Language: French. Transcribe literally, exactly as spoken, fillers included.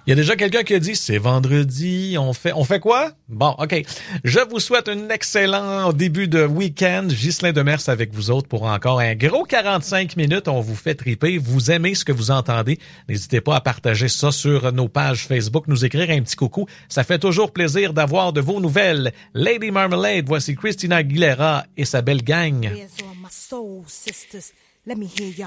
Il y a déjà quelqu'un qui a dit, c'est vendredi, on fait, on fait quoi? Bon, OK. Je vous souhaite un excellent début de week-end. Ghislain Demers avec vous autres pour encore un gros quarante-cinq minutes. On vous fait triper. Vous aimez ce que vous entendez. N'hésitez pas à partager ça sur nos pages Facebook, nous écrire un petit coucou. Ça fait toujours plaisir d'avoir de vos nouvelles. Lady Marmalade, voici Christina Aguilera et sa belle gang.